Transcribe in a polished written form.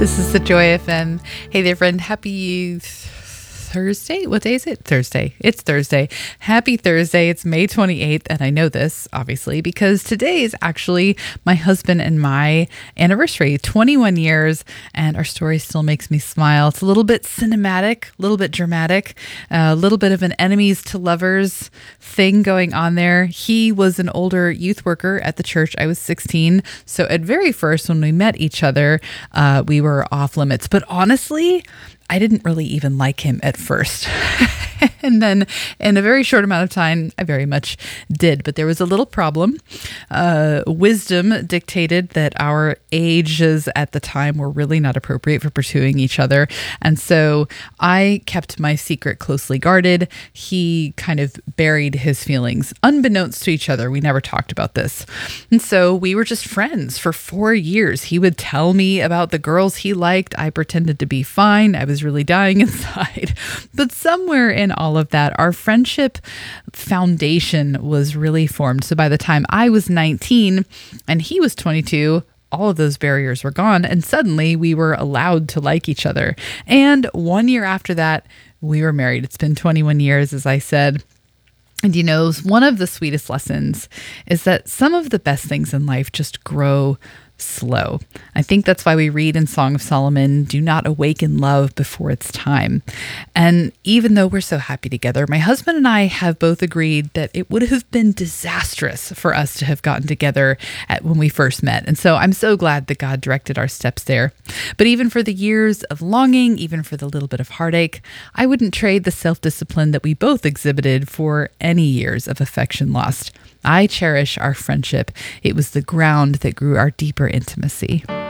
This is the Joy FM. Hey there, friend. Happy Thursday? What day is it? Thursday. It's Thursday. Happy Thursday. It's May 28th. And I know this, obviously, because today is actually my husband and my anniversary, 21 years. And our story still makes me smile. It's a little bit cinematic, a little bit dramatic, a little bit of an enemies to lovers thing going on there. He was an older youth worker at the church. I was 16. So at very first, when we met each other, we were off limits. But honestly, I didn't really even like him at first. And then in a very short amount of time, I very much did. But there was a little problem. Wisdom dictated that our ages at the time were really not appropriate for pursuing each other. And so I kept my secret closely guarded. He kind of buried his feelings unbeknownst to each other. We never talked about this. And so we were just friends for 4 years. He would tell me about the girls he liked. I pretended to be fine. I was really dying inside. But somewhere in all of that, our friendship foundation was really formed. So by the time I was 19 and he was 22, all of those barriers were gone. And suddenly we were allowed to like each other. And 1 year after that, we were married. It's been 21 years, as I said. And you know, one of the sweetest lessons is that some of the best things in life just grow slow. I think that's why we read in Song of Solomon, do not awaken love before it's time. And even though we're so happy together, my husband and I have both agreed that it would have been disastrous for us to have gotten together when we first met. And so I'm so glad that God directed our steps there. But even for the years of longing, even for the little bit of heartache, I wouldn't trade the self-discipline that we both exhibited for any years of affection lost. I cherish our friendship. It was the ground that grew our deeper intimacy.